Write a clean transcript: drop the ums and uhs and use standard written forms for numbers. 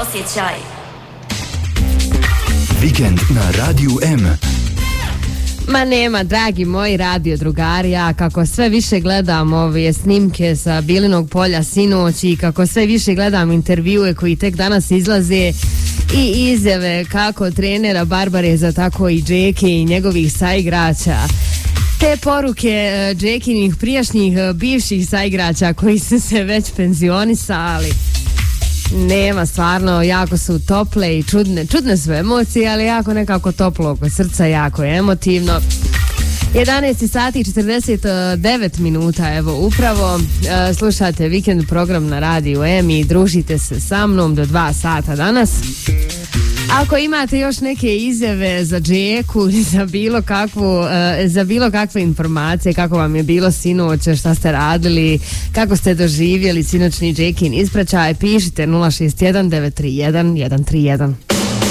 osjećaj. Vikend na Radiju M. Ma nema, dragi moji radio drugari, ja kako sve više gledam ove snimke sa Bilinog polja sinoć i kako sve više gledam intervjue koji tek danas izlaze i izjave kako trenera Barbareza, tako i Džeke i njegovih saigrača. Te poruke Džekinih prijašnjih bivših saigrača koji su se već penzionisali. Nema, stvarno, jako su tople i čudne su emocije, ali jako nekako toplo oko srca, jako je emotivno. 11 sati i 49 minuta, evo upravo slušate vikend program na Radiju M i družite se sa mnom do 2 sata danas. Ako imate još neke izjave za Džeku ili za bilo kakve informacije, kako vam je bilo sinoć, šta ste radili, kako ste doživjeli sinoćni Džekin ispraćaj, pišite 061 931 131.